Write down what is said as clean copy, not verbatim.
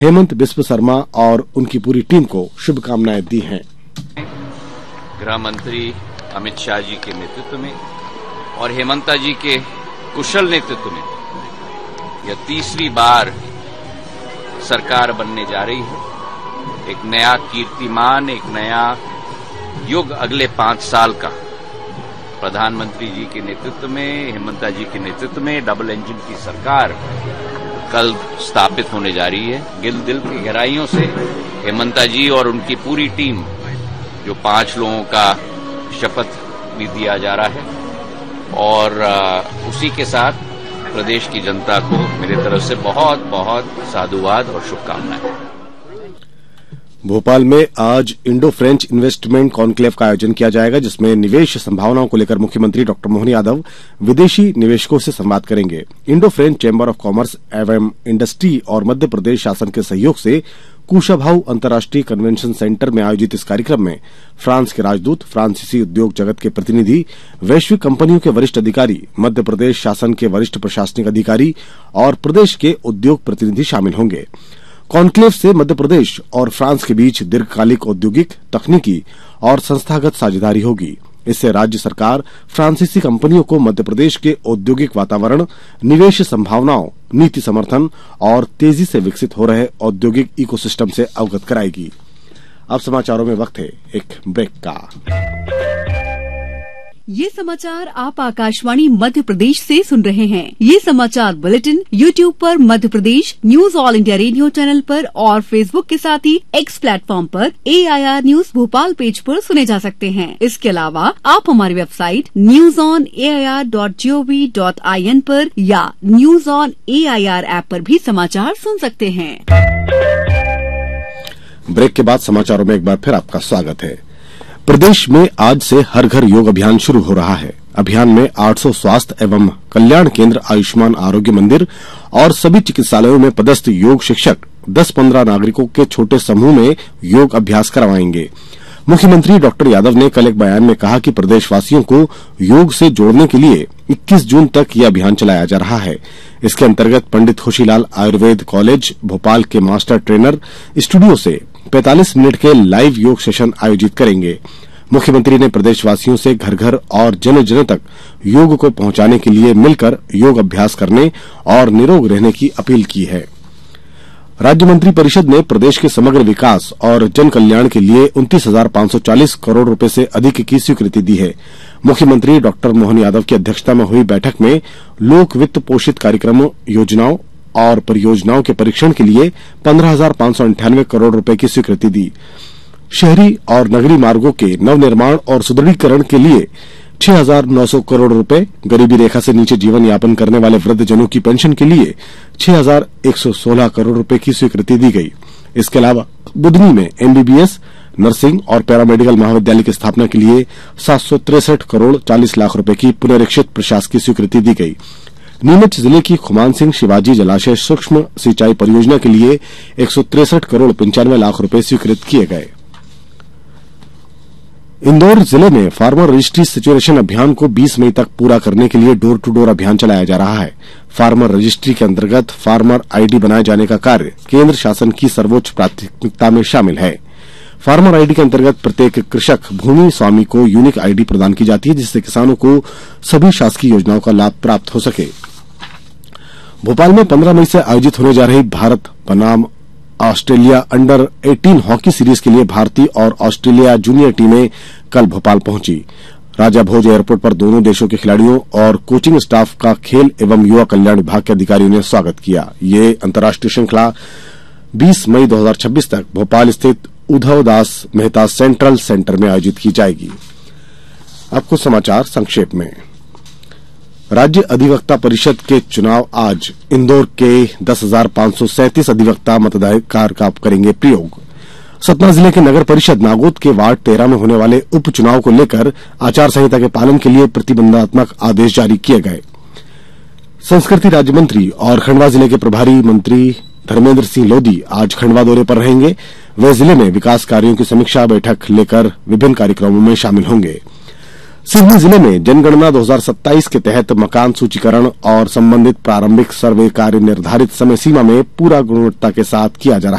हेमंत बिस्व शर्मा और उनकी पूरी टीम को शुभकामनाएं दी हैं। गृह मंत्री अमित शाह जी के नेतृत्व में और हेमंता जी के कुशल नेतृत्व में यह तीसरी बार सरकार बनने जा रही है। एक नया कीर्तिमान, एक नया युग अगले 5 साल का प्रधानमंत्री जी के नेतृत्व में, हेमंता जी के नेतृत्व में डबल इंजन की सरकार कल स्थापित होने जा रही है। दिल की गहराइयों से हेमंता जी और उनकी पूरी टीम, जो 5 लोगों का शपथ भी दिया जा रहा है, और उसी के साथ प्रदेश की जनता को मेरी तरफ से बहुत बहुत साधुवाद और शुभकामनाएं। भोपाल में आज इंडो फ्रेंच इन्वेस्टमेंट कॉन्क्लेव का आयोजन किया जाएगा, जिसमें निवेश संभावनाओं को लेकर मुख्यमंत्री डॉ मोहन यादव विदेशी निवेशकों से संवाद करेंगे। Indo French chamber of commerce एवं इंडस्ट्री और मध्य प्रदेश शासन के सहयोग से कुशाभाऊ अंतर्राष्ट्रीय कन्वेंशन सेंटर में आयोजित इस कार्यक्रम में फ्रांस के राजदूत, फ्रांसीसी उद्योग जगत के प्रतिनिधि, वैश्विक कंपनियों के वरिष्ठ अधिकारी, मध्य प्रदेश शासन के वरिष्ठ प्रशासनिक अधिकारी और प्रदेश के उद्योग प्रतिनिधि शामिल होंगे। कॉन्क्लेव से मध्य प्रदेश और फ्रांस के बीच दीर्घकालिक औद्योगिक, तकनीकी और संस्थागत साझेदारी होगी। इससे राज्य सरकार फ्रांसीसी कंपनियों को मध्य प्रदेश के औद्योगिक वातावरण, निवेश संभावनाओं, नीति समर्थन और तेजी से विकसित हो रहे औद्योगिक इकोसिस्टम से अवगत कराएगी। अब समाचारों में वक्त है एक ब्रेक का। ये समाचार आप आकाशवाणी मध्य प्रदेश से सुन रहे हैं। ये समाचार बुलेटिन YouTube पर Madhya Pradesh news all India radio channel पर और Facebook के साथ ही X प्लेटफॉर्म पर AIR न्यूज भोपाल पेज पर सुने जा सकते हैं। इसके अलावा आप हमारी वेबसाइट newsonair.gov.in पर या न्यूज ऑन AIR ऐप पर भी समाचार सुन सकते हैं। ब्रेक के बाद समाचारों में एक बार फिर आपका स्वागत है। प्रदेश में आज से हर घर योग अभियान शुरू हो रहा है। अभियान में 800 स्वास्थ्य एवं कल्याण केंद्र, आयुष्मान आरोग्य मंदिर और सभी चिकित्सालयों में पदस्थ योग शिक्षक 10-15 नागरिकों के छोटे समूह में योग अभ्यास करवाएंगे। मुख्यमंत्री डॉक्टर यादव ने कल एक बयान में कहा कि प्रदेशवासियों को योग से जोड़ने के लिए 21 जून तक यह अभियान चलाया जा रहा है। इसके अंतर्गत पंडित खुशीलाल आयुर्वेद कॉलेज भोपाल के मास्टर ट्रेनर स्टूडियो से 45 मिनट के लाइव योग सेशन आयोजित करेंगे। मुख्यमंत्री ने प्रदेशवासियों से घर घर और जन जन तक योग को पहुंचाने के लिए मिलकर योग अभ्यास करने और निरोग रहने की अपील की है। राज्य मंत्री परिषद ने प्रदेश के समग्र विकास और जन कल्याण के लिए 29,540 करोड़ रुपए से अधिक की स्वीकृति दी है। मुख्यमंत्री डॉक्टर मोहन यादव की अध्यक्षता में हुई बैठक में लोक वित्त पोषित कार्यक्रमों, योजनाओं और परियोजनाओं के परीक्षण के लिए 15,598 करोड़ रुपए की स्वीकृति दी। शहरी और नगरीय मार्गों के नवनिर्माण और सुदृढ़ीकरण के लिए 6,900 करोड़ रुपए, गरीबी रेखा से नीचे जीवन यापन करने वाले वृद्धजनों की पेंशन के लिए 6,116 करोड़ रुपए की स्वीकृति दी गई। इसके अलावा बुधनी में MBBS, नर्सिंग और पैरामेडिकल महाविद्यालय की स्थापना के लिए 763 करोड़ 40 लाख रुपए की पुनरीक्षित प्रशासकीय स्वीकृति दी गई। नीमच जिले की खुमान सिंह शिवाजी जलाशय सूक्ष्म सिंचाई परियोजना के लिए 163 करोड़ 95 लाख रुपए स्वीकृत किए गए। इंदौर जिले में फार्मर रजिस्ट्री सैचुरेशन अभियान को 20 मई तक पूरा करने के लिए डोर टू डोर अभियान चलाया जा रहा है। फार्मर रजिस्ट्री के अंतर्गत फार्मर आईडी बनाए जाने का कार्य केंद्र शासन की सर्वोच्च प्राथमिकता में शामिल है। फार्मर आईडी के अंतर्गत प्रत्येक कृषक भूमि स्वामी को यूनिक आईडी प्रदान की जाती है, जिससे किसानों को सभी शासकीय योजनाओं का लाभ प्राप्त हो सके। भोपाल में 15 मई से आयोजित होने जा रही भारत बनाम ऑस्ट्रेलिया अंडर 18 हॉकी सीरीज के लिए भारतीय और ऑस्ट्रेलिया जूनियर टीमें कल भोपाल पहुंची। राजा भोज एयरपोर्ट पर दोनों देशों के खिलाड़ियों और कोचिंग स्टाफ का खेल एवं युवा कल्याण विभाग के अधिकारियों ने स्वागत किया। ये अंतर्राष्ट्रीय श्रृंखला 20 मई 2026 तक भोपाल स्थित उद्धव दास मेहता सेंट्रल सेंटर में आयोजित की जाएगी। अब कुछ समाचार संक्षेप में। राज्य अधिवक्ता परिषद के चुनाव आज। इंदौर के 10,537 अधिवक्ता मताधिकार का करेंगे प्रयोग। सतना जिले के नगर परिषद नागोद के वार्ड 13 में होने वाले उपचुनाव को लेकर आचार संहिता के पालन के लिए प्रतिबंधात्मक आदेश जारी किए गए। संस्कृति राज्य मंत्री और खंडवा जिले के प्रभारी मंत्री धर्मेंद्र सिंह लोधी आज खंडवा दौरे पर रहेंगे। वे जिले में विकास कार्यों की समीक्षा बैठक लेकर विभिन्न कार्यक्रमों में शामिल होंगे। सिवनी जिले में जनगणना 2027 के तहत मकान सूचीकरण और संबंधित प्रारंभिक सर्वे कार्य निर्धारित समय सीमा में पूरा गुणवत्ता के साथ किया जा रहा